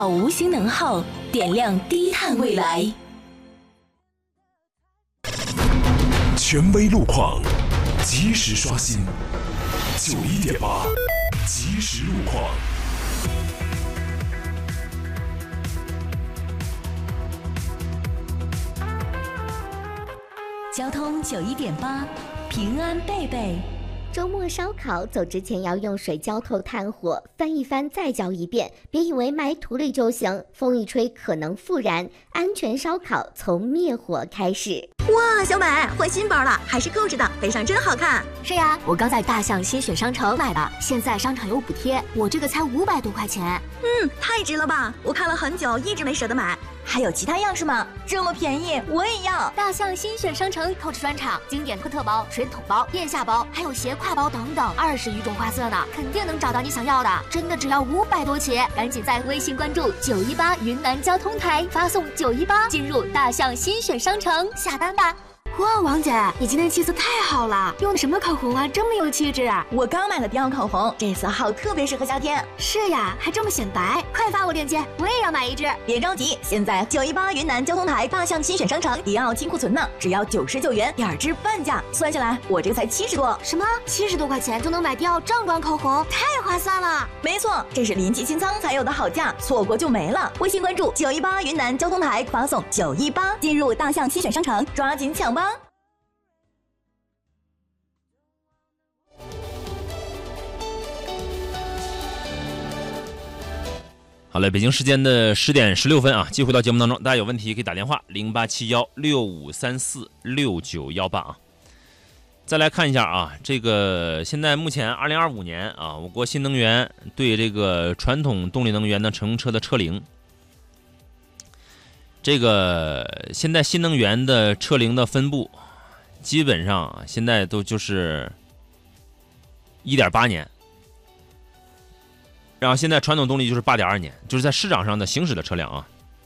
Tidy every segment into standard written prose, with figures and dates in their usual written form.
无形能耗，点亮低碳未来。 权威路况，及时刷新。91.8，即时路况。 交通91.8，平安贝贝。 周末烧烤走之前要用水浇透炭火，翻一翻再浇一遍，别以为埋土里就行，风一吹可能复燃。安全烧烤从灭火开始。 哇，小美换新包了，还是购置的，背上真好看。 是呀，我刚在大象新选商城买的，现在商场有补贴，我这个才500多块钱。 太值了吧！我看了很久，一直没舍得买。还有其他样式吗？这么便宜，我也要！ 大象新选商城购置专场，经典托特包、水桶包、腋下包，还有斜挎包等等，20余种花色呢，肯定能找到你想要的。真的只要500多起，赶紧在微信关注918云南交通台，发送918进入大象新选商城下单吧。哇，王姐，你今天气色太好了，用的什么口红啊，这么有气质啊！ 我刚买了迪奥口红，这色号特别适合夏天。 是呀，还这么显白，快发我链接，我也要买一支。 别着急，现在918云南交通台大象新选商城迪奥清库存呢，只要99元，2支半价，算下来我这个才70多。 什么？70多块钱就能买迪奥正装口红，太划算了！ 没错，这是临期清仓才有的好价，错过就没了。微信关注918云南交通台，发送918进入大象新选商城，抓紧抢吧！ 好嘞，北京时间的10点16分啊，继续回到节目当中，大家有问题可以打电话087165346918啊。再来看一下啊，这个现在目前2025年啊，我国新能源对这个传统动力能源的乘用车的车龄，这个现在新能源的车龄的分布，基本上现在都就是1.8年。然后现在传统动力就是8.2年，就是在市场上的行驶的车辆啊。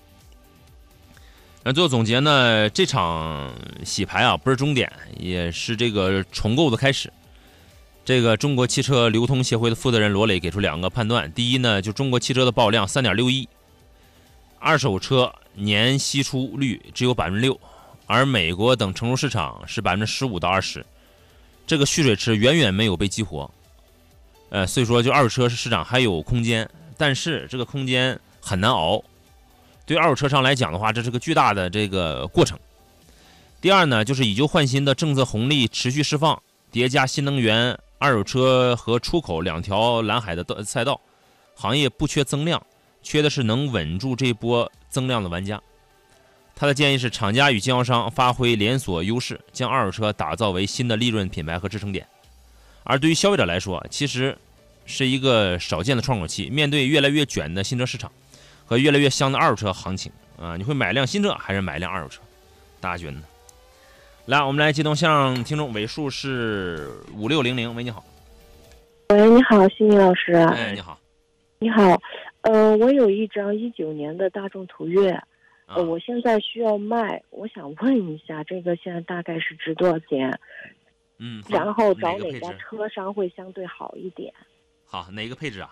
那最后总结呢，这场洗牌啊不是终点，也是这个重构的开始。这个中国汽车流通协会的负责人罗磊给出2个判断：第一呢，就中国汽车的保有量3.6亿，二手车年析出率只有6%，而美国等成熟市场是15%到20%，这个蓄水池远远没有被激活。所以说就二手车市场还有空间，但是这个空间很难熬。对二手车商来讲的话，这是个巨大的这个过程。第二呢，就是以旧换新的政策红利持续释放，叠加新能源、二手车和出口2条蓝海的赛道，行业不缺增量，缺的是能稳住这波增量的玩家。他的建议是，厂家与经销商发挥连锁优势，将二手车打造为新的利润品牌和支撑点。而对于消费者来说，其实是一个少见的窗口期。面对越来越卷的新车市场和越来越香的二手车行情啊，你会买辆新车还是买辆二手车？大家觉得呢？来，我们来接通线上听众，尾数是5600。喂，你好。 喂，你好，心理老师。 哎，你好。 你好，我有一张19年的大众途岳，我现在需要卖，我想问一下，这个现在大概是值多少钱？然后找哪家车商会相对好一点？ 好，哪个配置啊？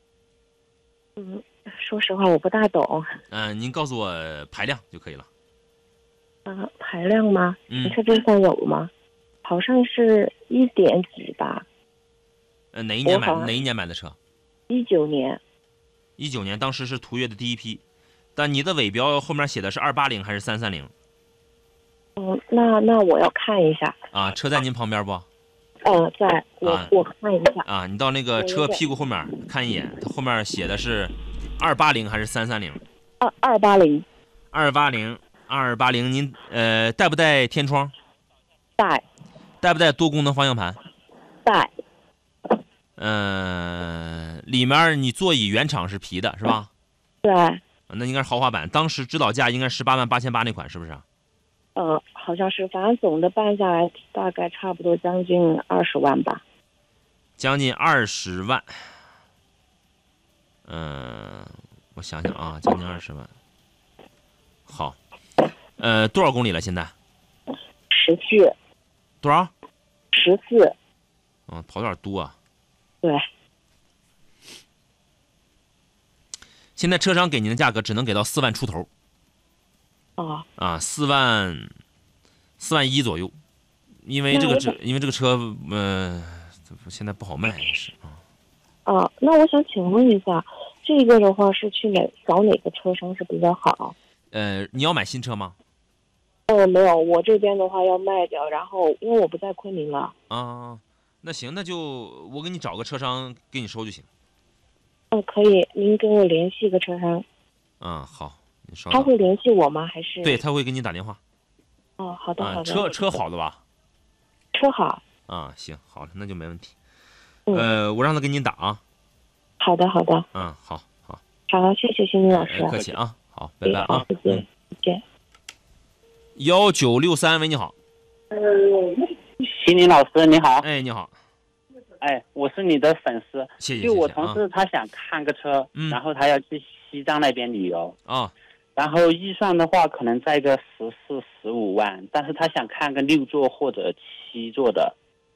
说实话我不大懂。 您告诉我排量就可以了。 排量吗？你车这上有吗？好像是1点几吧。 哪一年买的车 ？19年。 19年，当时是途岳的第一批，但你的尾标后面写的是280还是330？ 那我要看一下啊。车在您旁边不？ 在，我看一下啊。你到那个车屁股后面看一眼，它后面写的是280还是330？280。280，您带不带天窗？ 带。 带不带多功能方向盘？ 带。 里面你座椅原厂是皮的是吧？ 对。 那应该是豪华版，当时指导价应该188800那款是不是？ 好像是，反正总的办下来大概差不多将近20万吧。 将近20万。我想想啊，将近20万。好，多少公里了现在 ？14。 多少 ？14。 跑有点多啊。 对。 现在车商给您的价格只能给到4万出头。4万1左右，因为这个车现在不好卖是啊。那我想请问一下，这个的话是去找哪个车商是比较好？ 你要买新车吗？ 没有，我这边的话要卖掉，然后因为我不在昆明了。 那行，那就我给你找个车商给你收就行。 可以，您跟我联系个车商。 好，你稍等。 他会联系我吗？还是？ 对，他会给你打电话。 好的好的。 车好的吧？ 车好。 行，好了，那就没问题。我让他给你打啊。 好的好的。 好， 谢谢星星老师。 客气啊，好，拜拜啊。 再见。再见。 1963，喂，你好。 星星老师你好。 你好。 我是你的粉丝。 谢谢。 就我同事他想看个车，然后他要去西藏那边旅游然后预算的话可能在个14、15万，但是他想看个6座或者7座的。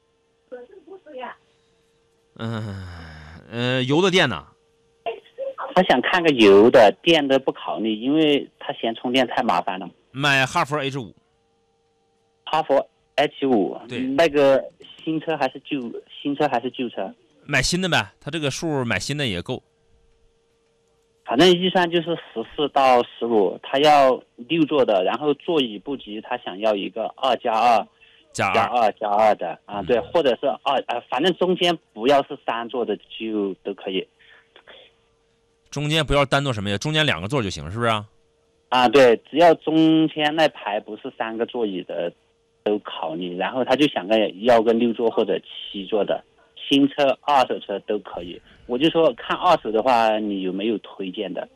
油的电呢？ 他想看个油的，电的不考虑，因为他嫌充电太麻烦了。 买哈弗 H5。 哈弗 H5。 对。 那个新车还是旧车？ 买新的呗，他这个数买新的也够。 反正预算就是14到15，他要6座的，然后座椅布局他想要一个2+2的对，或者是反正中间不要是3座的就都可以。 中间不要单座什么呀？中间2个座就行，是不是对，只要中间那排不是3个座椅的都考虑，然后他就想要个6座或者7座的。新车、二手车都可以。我就说看二手的话，你有没有推荐的？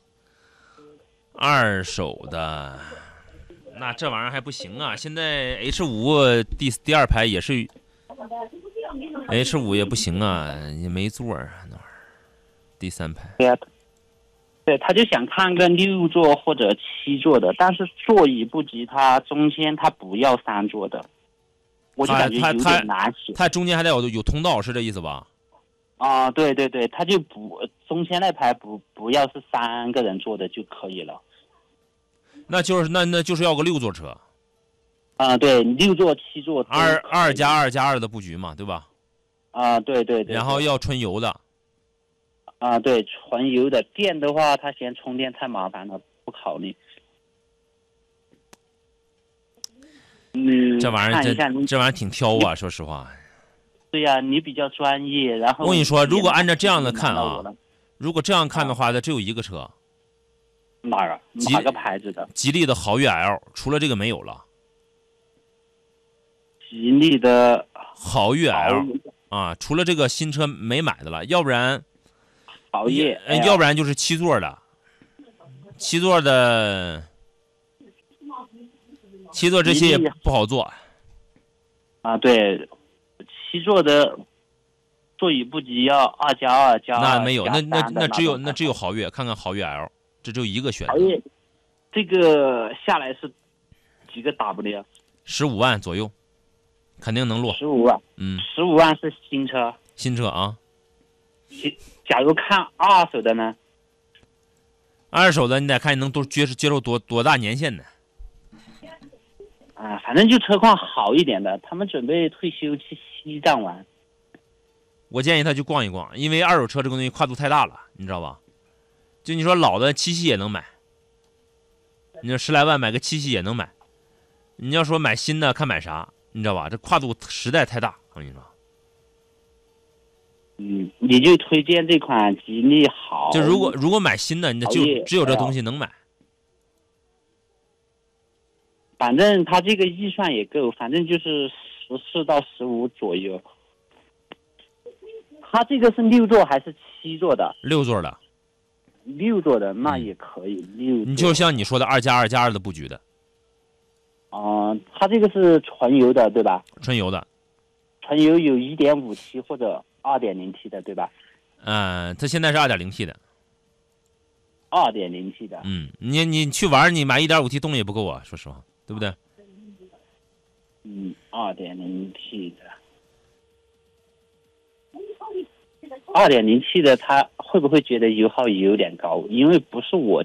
二手的，那这玩意儿还不行啊！现在 H5 第二排也是 H5 也不行啊，也没座啊，那玩意儿第3排。 对，他就想看个6座或者7座的，但是座椅布局它中间它不要3座的。我就感觉有点难写。 它中间还得有通道，是这意思吧？ 对对对，它就中间那排不要是3个人坐的就可以了。 那就是要个6座车。 对，6座7座。 2+2+2的布局嘛，对吧？ 对对对。 然后要纯油的。 对，纯油的。电的话，他嫌充电太麻烦了，不考虑。 这玩意儿挺挑啊，说实话。 对呀，你比较专业，然后我跟你说，如果按照这样的看如果这样看的话，它只有一个车。 哪个牌子的？ 吉利的豪越 L， 除了这个没有了。 吉利的豪越 L 除了这个新车没买的了，要不然豪越， 要不然就是7座的，7座的。7座这些也不好做。 对，7座的座椅布局要2+2+2。 那没有，那只有豪越，看看豪越 L， 这只有一个选择。 豪越这个下来是几个 W ？15万左右，肯定能落。 15万，15万是新车。 新车啊。 假如看二手的呢？ 二手的你得看你能接受多大年限的。 反正就车况好一点的，他们准备退休去西藏玩。 我建议他去逛一逛，因为二手车这个东西跨度太大了，你知道吧？就你说老的7系也能买，你说10来万买个7系也能买，你要说买新的看买啥，你知道吧？这跨度实在太大，我跟你说。 你就推荐这款吉利好。 就如果买新的，你就只有这东西能买。 反正他这个预算也够，反正就是14到15左右。他这个是6座还是7座的 ？6座的。 6座的那也可以。 你就像你说的2+2+2的布局的。 他这个是纯油的对吧？ 纯油的。 纯油有 1.5T 或者 2.0T 的对吧？ 它现在是 2.0T 的。 2.0T 的。 你去玩，你买 1.5T 动力也不够啊，说实话。对不对 ？2.0T 的。 2.0T 的他会不会觉得油耗有点高？因为不是我